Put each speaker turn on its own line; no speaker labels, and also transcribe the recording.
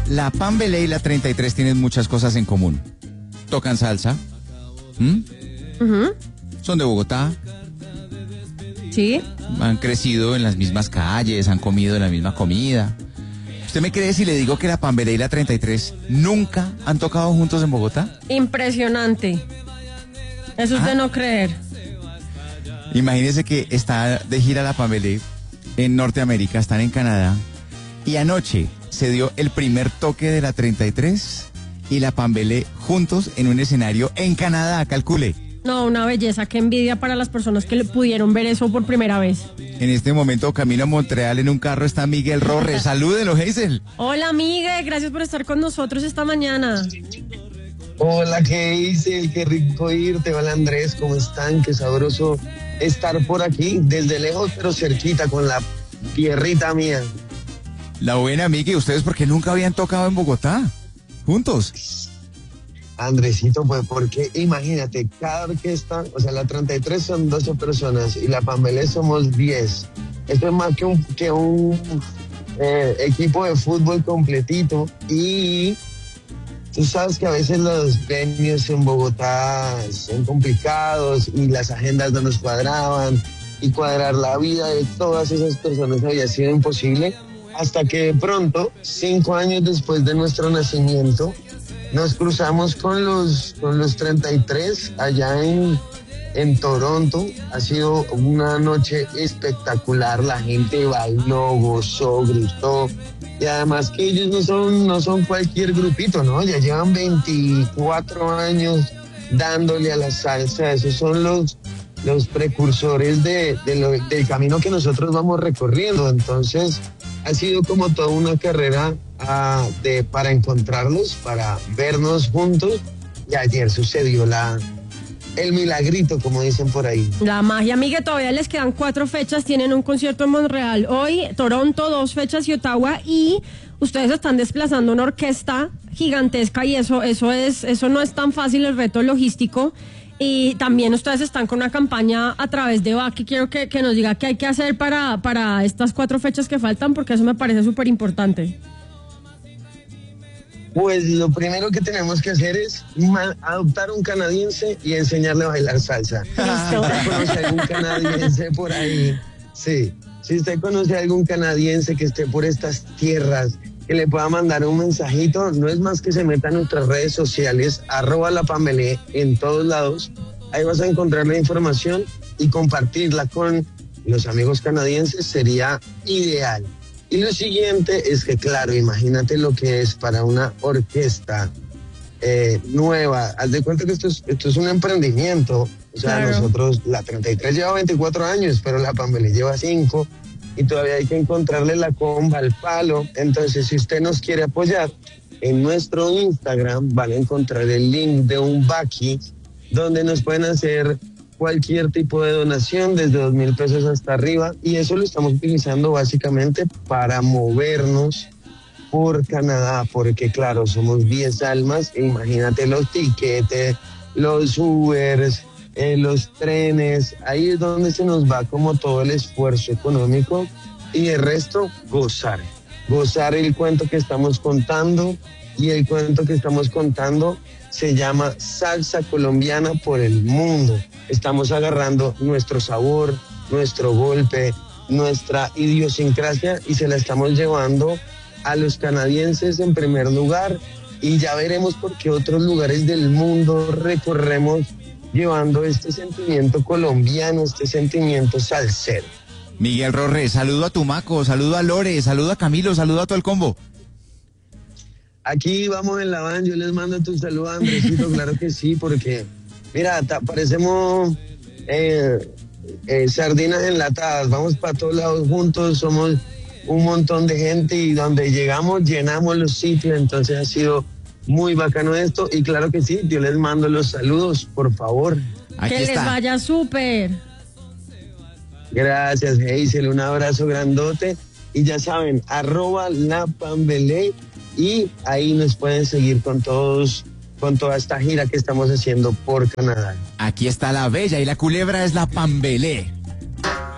La Pambelé y la 33 tienen muchas cosas en común. Tocan salsa. Son de Bogotá.
Sí.
Han crecido en las mismas calles, han comido la misma comida. ¿Usted me cree si le digo que la Pambelé y la 33 nunca han tocado juntos en Bogotá?
Impresionante. Eso es de no creer.
Imagínese que está de gira la Pambelé en Norteamérica, están en Canadá, y anoche se dio el primer toque de la 33 y la Pambelé juntos en un escenario en Canadá, calcule.
No, una belleza, qué envidia para las personas que le pudieron ver eso por primera vez.
En este momento, camino a Montreal en un carro, está Miguel Rorre. Salúdelo, Hazel.
Hola, Miguel, gracias por estar con nosotros esta mañana.
Hola, ¿qué dice? Qué rico irte. Hola, Andrés, ¿cómo están? Qué sabroso estar por aquí, desde lejos pero cerquita, con la tierrita mía.
La buena, Miguel, ¿ustedes por qué nunca habían tocado en Bogotá? Juntos.
Andresito, pues porque imagínate, cada orquesta, o sea, la 33 son 12 personas y la Pambelé somos 10. Esto es más que un equipo de fútbol completito, y tú sabes que a veces los venues en Bogotá son complicados y las agendas no nos cuadraban, y cuadrar la vida de todas esas personas había sido imposible, hasta que de pronto, 5 años después de nuestro nacimiento, nos cruzamos con los 33 allá en Toronto. Ha sido una noche espectacular, la gente bailó, gozó, gritó, y además que ellos no son cualquier grupito, ¿no? Ya llevan 24 años dándole a la salsa. Esos son los precursores del camino que nosotros vamos recorriendo. Entonces ha sido como toda una carrera para encontrarlos, para vernos juntos, y ayer sucedió el milagrito, como dicen por ahí.
La magia, Miguel, todavía les quedan 4 fechas, tienen un concierto en Montreal hoy, Toronto 2 fechas y Ottawa, y ustedes están desplazando una orquesta gigantesca, y eso no es tan fácil, el reto logístico. Y también ustedes están con una campaña a través de Baki. Quiero que nos diga qué hay que hacer para estas 4 fechas que faltan, porque eso me parece súper importante.
Pues lo primero que tenemos que hacer es adoptar un canadiense y enseñarle a bailar salsa. Si usted conoce a algún canadiense por ahí, sí. Si usted conoce a algún canadiense que esté por estas tierras, que le pueda mandar un mensajito, no es más que se meta en nuestras redes sociales, @lapambelé en todos lados. Ahí vas a encontrar la información y compartirla con los amigos canadienses sería ideal. Y lo siguiente es que, claro, imagínate lo que es para una orquesta nueva. Haz de cuenta que esto es un emprendimiento. O sea, claro. Nosotros, la 33 lleva 24 años, pero la Pambelé lleva 5. Y todavía hay que encontrarle la comba al palo. Entonces, si usted nos quiere apoyar, en nuestro Instagram van a encontrar el link de un Baki, donde nos pueden hacer cualquier tipo de donación, desde 2,000 pesos hasta arriba, y eso lo estamos utilizando básicamente para movernos por Canadá, porque claro, somos 10 almas, e imagínate los tiquetes, los Ubers, los trenes, ahí es donde se nos va como todo el esfuerzo económico, y el resto, gozar el cuento que estamos contando, y el cuento que estamos contando se llama Salsa Colombiana por el Mundo. Estamos agarrando nuestro sabor, nuestro golpe, nuestra idiosincrasia, y se la estamos llevando a los canadienses en primer lugar, y ya veremos por qué otros lugares del mundo recorremos llevando este sentimiento colombiano, este sentimiento salsero.
Miguel Rorre, saludo a Tumaco, saludo a Lore, saludo a Camilo, saludo a todo el combo.
Aquí vamos en la van, yo les mando tu saludo a Andresito, claro que sí, porque mira, parecemos sardinas enlatadas, vamos para todos lados juntos, somos un montón de gente, y donde llegamos llenamos los sitios. Entonces ha sido muy bacano esto, y claro que sí, yo les mando los saludos, por favor.
Aquí que está. Les vaya súper.
Gracias, Hazel, un abrazo grandote, y ya saben, @lapambelé, y ahí nos pueden seguir con toda esta gira que estamos haciendo por Canadá.
Aquí está la bella, y la culebra es la Pambelé.